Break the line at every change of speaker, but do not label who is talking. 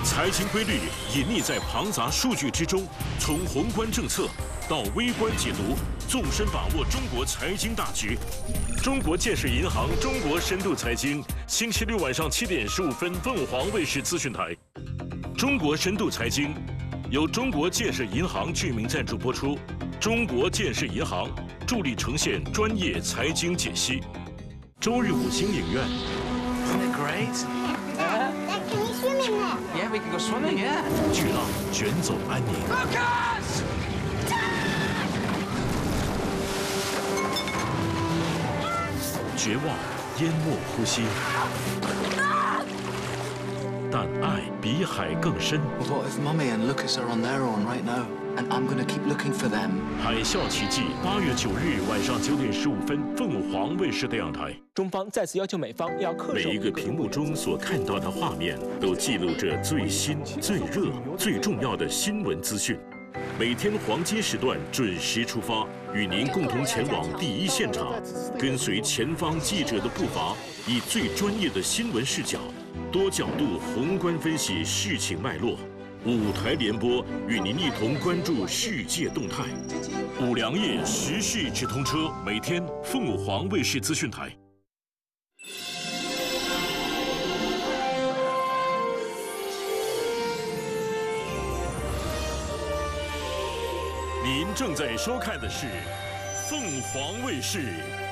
财经规律隐匿在庞杂数据之中，从宏观政策到微观解读，纵深把握中国财经大局。中国建设银行中国深度财经，星期六晚上7点15分，凤凰卫视资讯台。中国深度财经由中国建设银行居民赞助播出，中国建设银行助力呈现专业财经解析。周日5星影院。
Isn't it great?
Dad, can we swim in there?
Yeah, we can go swimming, yeah.
巨浪卷走安宁，
Lucas!
绝望淹没呼吸，但爱比海更深。
What if Mummy and Lucas are on their own right now? And I'm gonna keep looking for them.
海啸奇迹，8月9日晚上9点15分，凤凰卫视电视台。
中方再次要求美方要恪守
每一个屏幕中所看到的画面，都记录着最新、最热、最重要的新闻资讯。每天黄金时段准时出发，与您共同前往第一现场，跟随前方记者的步伐，以最专业的新闻视角，多角度宏观分析事情脉络。 舞台联播，与您一同关注世界动态。五粮液时事直通车，每天凤凰卫视资讯台。您正在收看的是凤凰卫视